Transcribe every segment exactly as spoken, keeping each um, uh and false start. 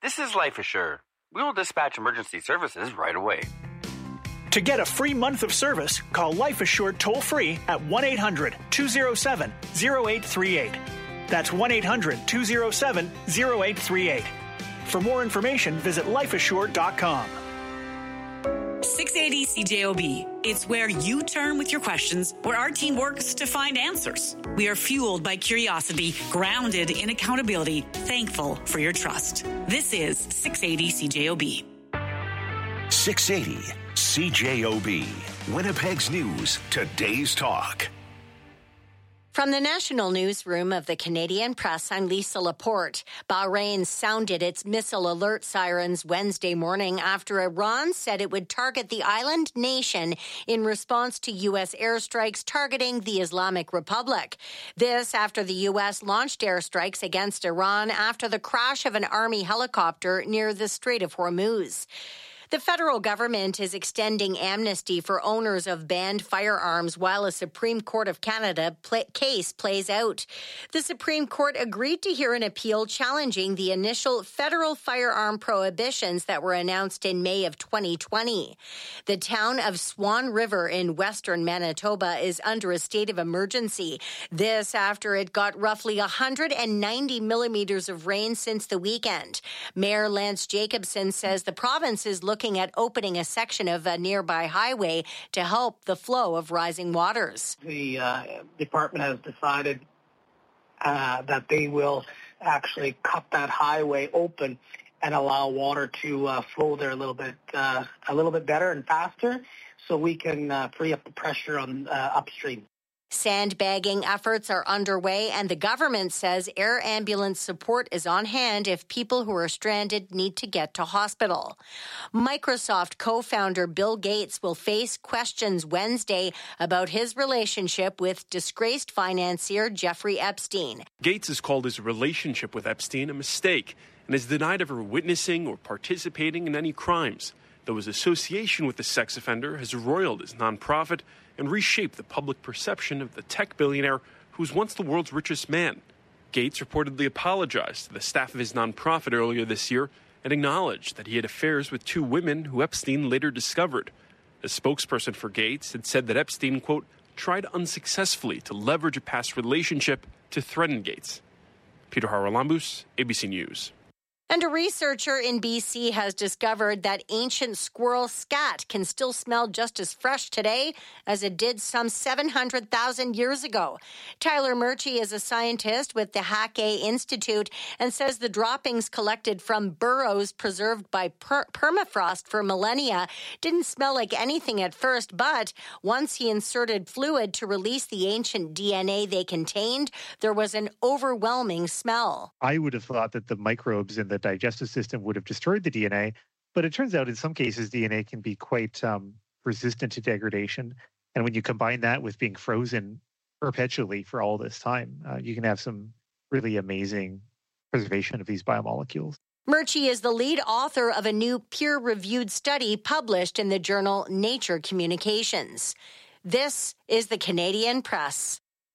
This is Life Assure. We will dispatch emergency services right away. To get a free month of service, call Life Assured toll-free at one eight hundred two oh seven oh eight three eight. That's one eight hundred two oh seven oh eight three eight. For more information, visit life assured dot com. six eighty C J O B. It's where you turn with your questions, where our team works to find answers. We are fueled by curiosity, grounded in accountability, thankful for your trust. This is six eighty C J O B. six eighty C J O B. Winnipeg's News, today's talk. From the national newsroom of the Canadian Press, I'm Lisa Laporte. Bahrain sounded its missile alert sirens Wednesday morning after Iran said it would target the island nation in response to U S airstrikes targeting the Islamic Republic. This after the U S launched airstrikes against Iran after the crash of an army helicopter near the Strait of Hormuz. The federal government is extending amnesty for owners of banned firearms while a Supreme Court of Canada pl- case plays out. The Supreme Court agreed to hear an appeal challenging the initial federal firearm prohibitions that were announced in May of twenty twenty. The town of Swan River in western Manitoba is under a state of emergency. This after it got roughly one hundred ninety millimeters of rain since the weekend. Mayor Lance Jacobson says the province is looking looking at opening a section of a nearby highway to help the flow of rising waters. The uh, department has decided uh, that they will actually cut that highway open and allow water to uh, flow there a little bit, uh, a little bit better and faster, so we can uh, free up the pressure on uh, upstream. Sandbagging efforts are underway, and the government says air ambulance support is on hand if people who are stranded need to get to hospital. Microsoft co-founder Bill Gates will face questions Wednesday about his relationship with disgraced financier Jeffrey Epstein. Gates has called his relationship with Epstein a mistake and has denied ever witnessing or participating in any crimes, though his association with the sex offender has roiled his nonprofit and reshaped the public perception of the tech billionaire who was once the world's richest man. Gates reportedly apologized to the staff of his nonprofit earlier this year and acknowledged that he had affairs with two women who Epstein later discovered. A spokesperson for Gates had said that Epstein, quote, tried unsuccessfully to leverage a past relationship to threaten Gates. Peter Haralambous, A B C News. And a researcher in B C has discovered that ancient squirrel scat can still smell just as fresh today as it did some seven hundred thousand years ago. Tyler Murchie is a scientist with the Hackay Institute and says the droppings collected from burrows preserved by per- permafrost for millennia didn't smell like anything at first, but once he inserted fluid to release the ancient D N A they contained, there was an overwhelming smell. I would have thought that the microbes in the digestive system would have destroyed the D N A, but it turns out in some cases D N A can be quite um, resistant to degradation. And when you combine that with being frozen perpetually for all this time, uh, you can have some really amazing preservation of these biomolecules. Murchie is the lead author of a new peer-reviewed study published in the journal Nature Communications. This is the Canadian Press.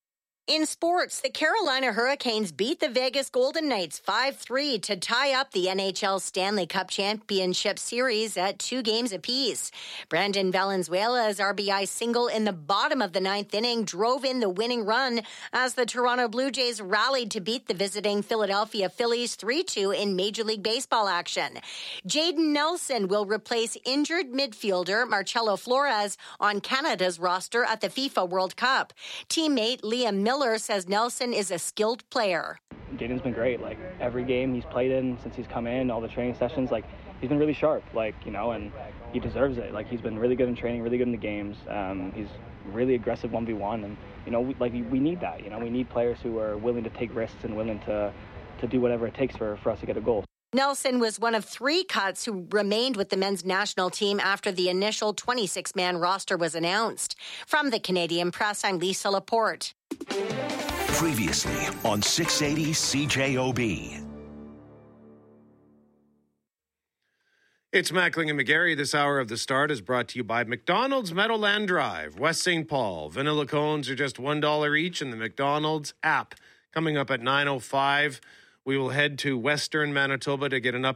In sports, the Carolina Hurricanes beat the Vegas Golden Knights five three to tie up the N H L Stanley Cup Championship Series at two games apiece. Brandon Valenzuela's R B I single in the bottom of the ninth inning drove in the winning run as the Toronto Blue Jays rallied to beat the visiting Philadelphia Phillies three two in Major League Baseball action. Jaden Nelson will replace injured midfielder Marcelo Flores on Canada's roster at the FIFA World Cup. Teammate Liam Miller Miller says Nelson is a skilled player. Jaden's been great. Like, every game he's played in since he's come in, all the training sessions, like, he's been really sharp, like, you know, and he deserves it. Like, he's been really good in training, really good in the games. Um, he's really aggressive one v one, and, you know, we, like, we need that. You know, we need players who are willing to take risks and willing to, to do whatever it takes for, for us to get a goal. Nelson was one of three cuts who remained with the men's national team after the initial twenty-six man roster was announced. From the Canadian Press, I'm Lisa Laporte. Previously on six eighty C J O B. It's Mackling and McGarry. This hour of The Start is brought to you by McDonald's Meadowland Drive, West Saint Paul. Vanilla cones are just one dollar each in the McDonald's app. Coming up at nine oh five, we will head to Western Manitoba to get an